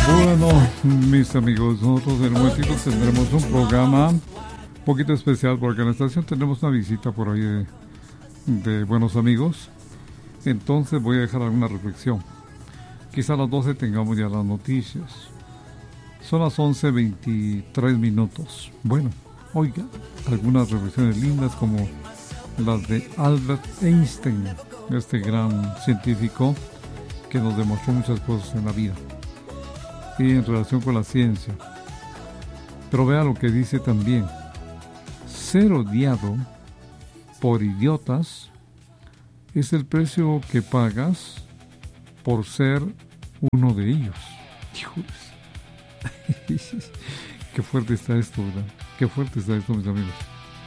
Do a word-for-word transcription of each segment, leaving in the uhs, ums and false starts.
Bueno, mis amigos, nosotros en un momentito tendremos un programa un poquito especial porque en la estación tendremos una visita por ahí de, de buenos amigos. Entonces voy a dejar alguna reflexión. Quizá a las doce tengamos ya las noticias. Son las once veintitrés minutos. Bueno, oiga, algunas reflexiones lindas como las de Albert Einstein, este gran científico que nos demostró muchas cosas en la vida y en relación con la ciencia. Pero vea lo que dice también: ser odiado por idiotas es el precio que pagas por ser uno de ellos. Híjoles. Qué fuerte está esto, ¿verdad? Qué fuerte está esto, mis amigos.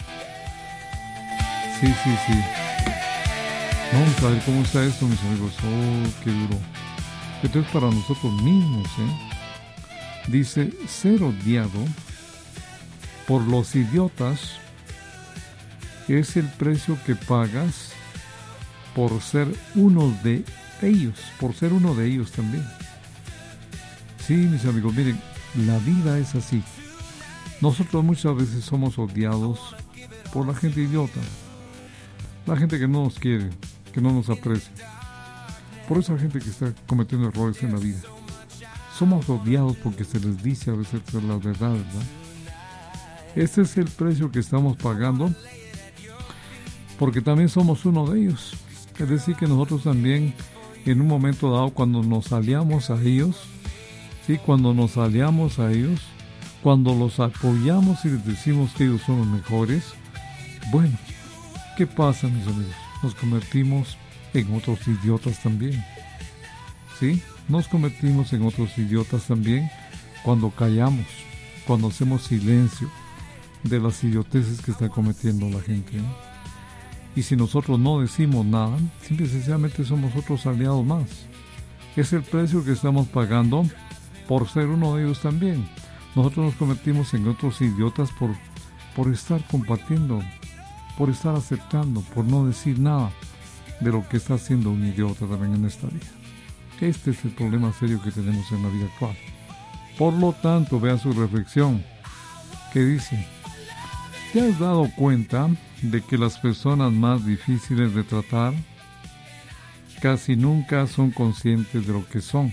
Sí, sí, sí. Vamos a ver cómo está esto, mis amigos. Oh, qué duro. Esto es para nosotros mismos, ¿eh? Dice, ser odiado por los idiotas es el precio que pagas por ser uno de ellos, por ser uno de ellos también. Sí, mis amigos, miren, la vida es así. Nosotros muchas veces somos odiados por la gente idiota, la gente que no nos quiere, que no nos aprecia, por esa gente que está cometiendo errores en la vida. Somos odiados porque se les dice a veces la verdad, ¿verdad? Este es el precio que estamos pagando porque también somos uno de ellos. Es decir, que nosotros también en un momento dado, cuando nos aliamos a ellos, ¿sí? Cuando nos aliamos a ellos, cuando los apoyamos y les decimos que ellos son los mejores, bueno, ¿qué pasa, mis amigos? Nos convertimos en otros idiotas también, ¿sí? Nos convertimos en otros idiotas también cuando callamos, cuando hacemos silencio de las idioteces que está cometiendo la gente, ¿eh? Y si nosotros no decimos nada, simple y sencillamente somos otros aliados más. Es el precio que estamos pagando por ser uno de ellos también. Nosotros nos convertimos en otros idiotas por, por estar compartiendo, por estar aceptando, por no decir nada de lo que está haciendo un idiota también en esta vida. Este es el problema serio que tenemos en la vida actual. Por lo tanto, vea su reflexión, que dice: ¿te has dado cuenta de que las personas más difíciles de tratar casi nunca son conscientes de lo que son?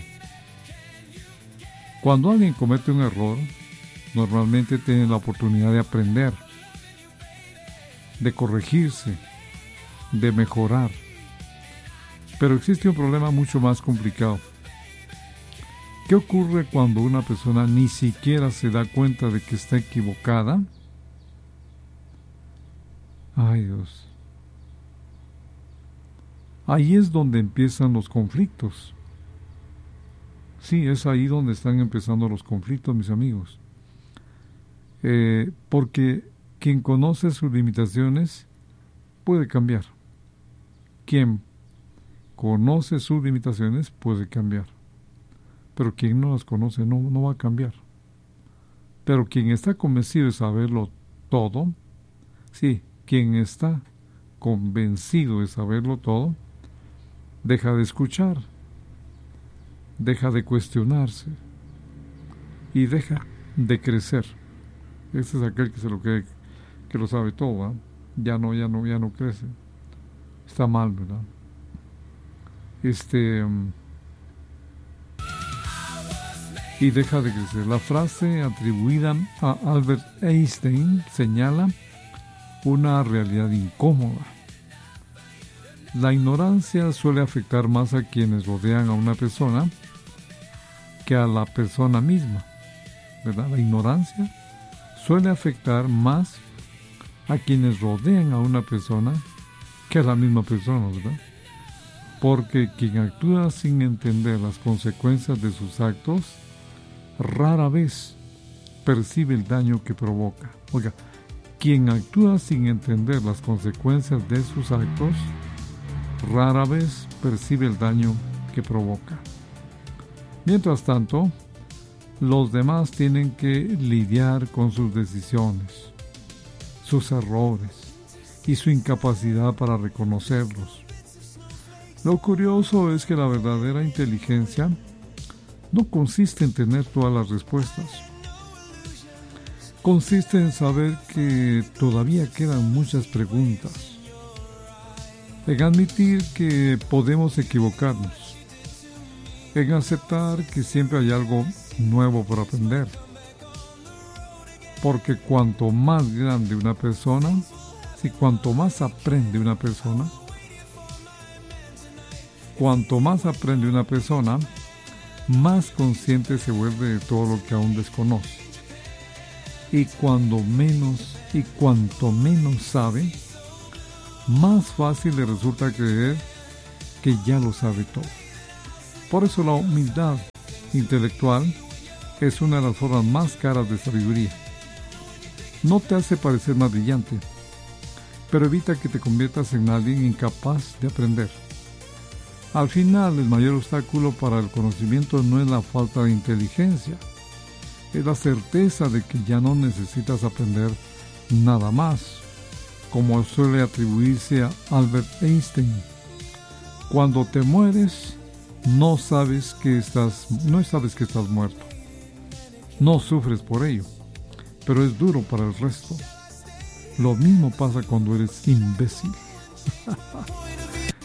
Cuando alguien comete un error, normalmente tiene la oportunidad de aprender, de corregirse, de mejorar. Pero existe un problema mucho más complicado. ¿Qué ocurre cuando una persona ni siquiera se da cuenta de que está equivocada? Ay, Dios. Ahí es donde empiezan los conflictos. Sí, es ahí donde están empezando los conflictos, mis amigos. Eh, porque quien conoce sus limitaciones puede cambiar. Quien conoce sus limitaciones puede cambiar. Pero quien no las conoce no, no va a cambiar. Pero quien está convencido de saberlo todo, sí, quien está convencido de saberlo todo, deja de escuchar, deja de cuestionarse y deja de crecer. Este es aquel que se lo cree, que lo sabe todo, ¿eh? Ya no, ya no, ya no crece. Está mal, ¿verdad? Este y deja de crecer. La frase atribuida a Albert Einstein señala una realidad incómoda. La ignorancia suele afectar más a quienes rodean a una persona que a la persona misma, ¿verdad? La ignorancia suele afectar más a quienes rodean a una persona que a la misma persona, ¿verdad? Porque quien actúa sin entender las consecuencias de sus actos rara vez percibe el daño que provoca. Oiga, quien actúa sin entender las consecuencias de sus actos rara vez percibe el daño que provoca. Mientras tanto, los demás tienen que lidiar con sus decisiones, sus errores y su incapacidad para reconocerlos. Lo curioso es que la verdadera inteligencia no consiste en tener todas las respuestas. Consiste en saber que todavía quedan muchas preguntas, en admitir que podemos equivocarnos, en aceptar que siempre hay algo nuevo por aprender. Porque cuanto más grande una persona, si cuanto más aprende una persona, cuanto más aprende una persona, más consciente se vuelve de todo lo que aún desconoce. Y cuando menos y cuanto menos sabe, más fácil le resulta creer que ya lo sabe todo. Por eso la humildad intelectual es una de las formas más caras de sabiduría. No te hace parecer más brillante, pero evita que te conviertas en alguien incapaz de aprender. Al final, el mayor obstáculo para el conocimiento no es la falta de inteligencia, es la certeza de que ya no necesitas aprender nada más, como suele atribuirse a Albert Einstein. Cuando te mueres, no sabes que estás, no sabes que estás muerto. No sufres por ello, pero es duro para el resto. Lo mismo pasa cuando eres imbécil.